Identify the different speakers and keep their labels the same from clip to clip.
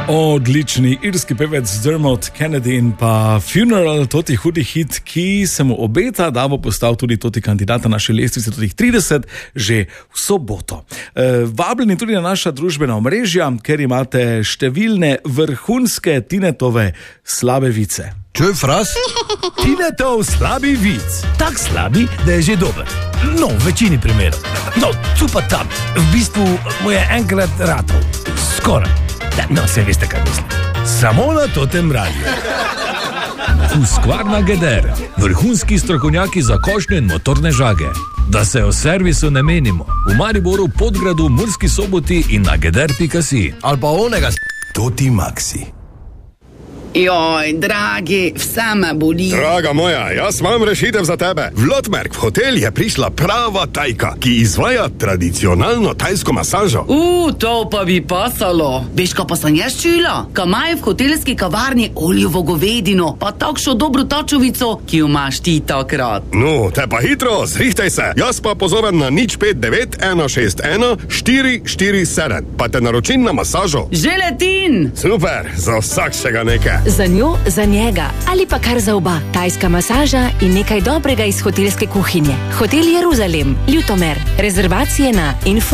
Speaker 1: Odlični irski pevec Dermot Kennedy in pa Funeral, toti hudi hit, ki se mu obeta, da bo postal tudi toti kandidat na naši lestvici, totih 30, že v soboto. Vabljeni tudi na naša družbena omrežja, ker imate številne vrhunske Tinetove slabe vice.
Speaker 2: Čuj, fras?
Speaker 3: Tinetov slabi vic. Tak slabi, da je že dober. No, v večini primerov. No, tu pa tam. V bistvu mu je enkrat ratov. Skoraj. No, se veste, kaj mislim. Samo na totem radiju.
Speaker 4: Husqvarna Geder. Vrhunski strokovnjaki za košnje in motorne žage. Da se o servisu ne menimo. V Mariboru, Podgradu, Murski Soboti in na geder.si.
Speaker 2: Ali pa onega Toti Maxi.
Speaker 5: Joj, dragi, vse me boli.
Speaker 6: Draga moja, jaz imam rešitev za tebe. V Lotmerk v hotel je prišla prava tajka, ki izvaja tradicionalno tajsko masažo.
Speaker 5: To pa bi pasalo. Veš, ko pa sem jaz čula? Ko imajo v hotelski kavarni oljevo govedino, pa takšno dobro tačovico, ki jo imaš ti takrat.
Speaker 6: No, te pa hitro, zrihtaj se. Jaz pa pozovem na 059 161 447. Pa te naročim na masažo.
Speaker 5: Že letin!
Speaker 6: Super, za vsakšega nekaj.
Speaker 7: Za njo, za njega ali pa kar za oba. Tajska masaža in nekaj dobrega iz hotelske kuhinje. Hotel Jeruzalem, Ljutomer. Rezervacije na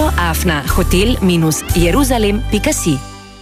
Speaker 7: info@hotel-jeruzalem.si.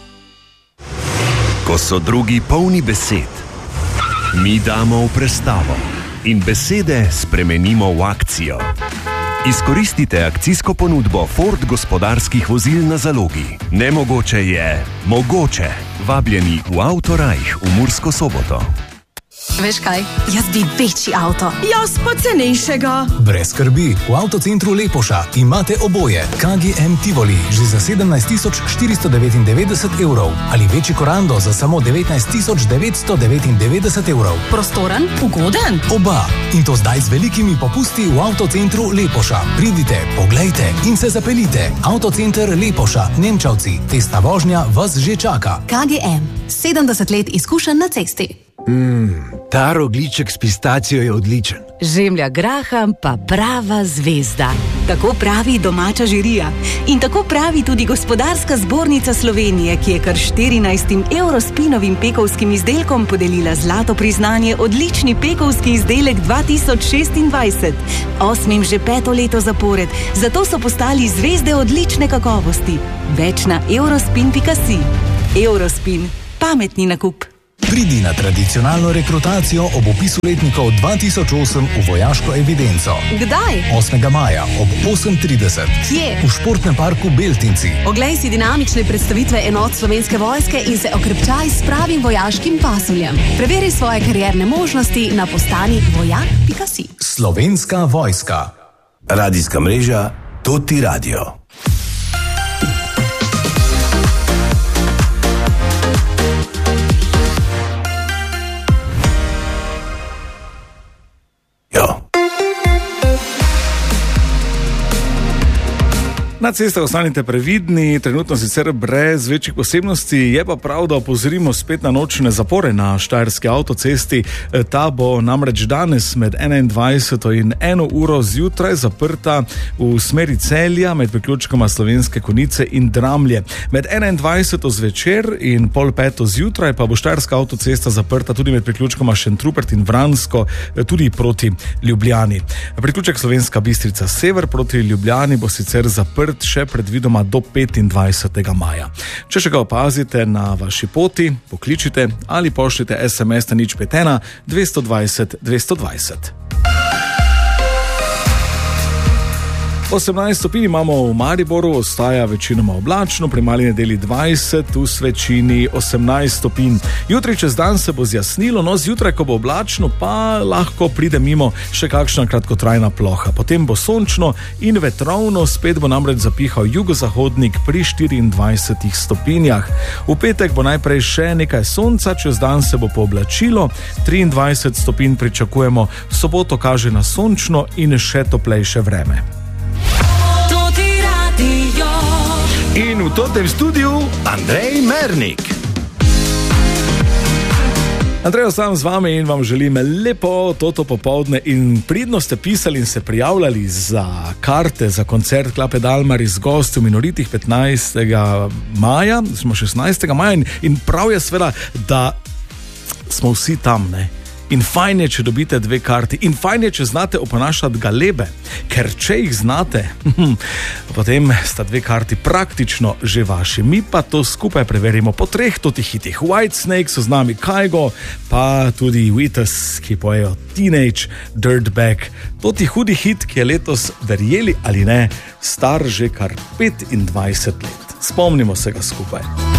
Speaker 8: Ko so drugi polni besed, mi damo v prestavo in besede spremenimo v akcijo. Izkoristite akcijsko ponudbo Ford gospodarskih vozil na zalogi. Nemogoče je mogoče. Vabljeni v Autorajh v Mursko Soboto.
Speaker 9: Veš kaj? Jaz bi večji avto.
Speaker 10: Jaz pa cenejšega.
Speaker 11: Brez skrbi, v Avtocentru Lepoša imate oboje. KGM Tivoli že za 17 499 evrov ali večji Korando za samo 19 999 evrov.
Speaker 9: Prostoren, ugoden?
Speaker 11: Oba. In to zdaj z velikimi popusti v Avtocentru Lepoša. Pridite, poglejte in se zapeljite. Avtocenter Lepoša, Nemčavci. Testna vožnja vas že čaka.
Speaker 9: KGM, 70 let izkušenj na cesti.
Speaker 3: Ta rogljiček s pistacijo je odličen.
Speaker 7: Žemlja graham pa prava zvezda.
Speaker 9: Tako pravi domača žirija. In tako pravi tudi Gospodarska zbornica Slovenije, ki je kar 14 Eurospinovim pekovskim izdelkom podelila zlato priznanje odlični pekovski izdelek 2026. 8. že 5. leto zapored, zato so postali zvezde odlične kakovosti. Več na eurospin.si. Eurospin. Pametni nakup.
Speaker 11: Pridi na tradicionalno rekrutacijo ob opisu letnikov 2008 v vojaško evidenco.
Speaker 9: Kdaj?
Speaker 11: 8. maja ob 8:30.
Speaker 9: Kje?
Speaker 11: V športnem parku Beltinci.
Speaker 9: Oglej si dinamične predstavitve enot Slovenske vojske in se okrepčaj s pravim vojaškim pasuljem. Preveri svoje karierne možnosti na postani vojak.si.
Speaker 11: Slovenska vojska.
Speaker 2: Radijska mreža Toti Radio.
Speaker 1: Na cestah ostanite previdni, trenutno sicer brez večjih posebnosti, je pa prav, da opozorimo spet na nočne zapore na štajerski avtocesti. Ta bo namreč danes med 21. in 1 uro zjutraj zaprta v smeri Celja med priključkoma Slovenske Konjice in Dramlje. Med 21. zvečer in 4:30 zjutraj pa bo štajerska avtocesta zaprta tudi med priključkoma Šentrupert in Vransko, tudi proti Ljubljani. Priključek Slovenska Bistrica Sever proti Ljubljani bo sicer zaprt še predvidoma do 25. maja. Če še ga opazite na vaši poti, pokličite ali pošljite SMS na 051 220 220. 18 stopinj imamo v Mariboru, ostaja večinoma oblačno, pri mali nedeli 20, v Svečini 18 stopinj. Jutri čez dan se bo zjasnilo, no zjutraj, ko bo oblačno, pa lahko pride mimo še kakšna kratkotrajna ploha. Potem bo sončno in vetrovno, spet bo namreč zapihal jugozahodnik pri 24 stopinjah. V petek bo najprej še nekaj sonca, čez dan se bo pooblačilo, 23 stopinj pričakujemo, v soboto kaže na sončno in še toplejše vreme.
Speaker 3: In v totem studiu Andrej Mernik.
Speaker 1: Andrej, ostajam z vami in vam želim lepo toto popoldne in pridno ste pisali in se prijavljali za karte za koncert Klape Dalmar z gosti v Minoritih 15. maja, smo 16. maja in prav je seveda, da smo vsi tam, ne? In fajn je, če dobite 2 karti in fajn je, če znate oponašati galebe, ker če jih znate, potem sta 2 karti praktično že vaši. Mi pa to skupaj preverimo po 3 totih hitih. Whitesnake so z nami Kygo, pa tudi Wheatus, ki pojejo Teenage Dirtbag. Toti hudi hit, ki je letos, verjeli ali ne, star že kar 25 let. Spomnimo se ga skupaj.